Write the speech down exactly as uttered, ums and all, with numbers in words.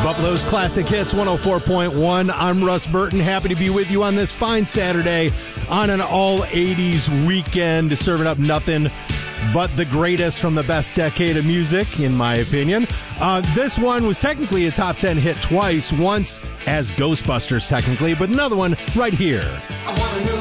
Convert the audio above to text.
Buffalo's Classic Hits one oh four point one. I'm Russ Burton. Happy to be with you on this fine Saturday on an all eighties weekend, serving up nothing but the greatest from the best decade of music, in my opinion. Uh, this one was technically a top ten hit twice, once as Ghostbusters, technically, but another one right here.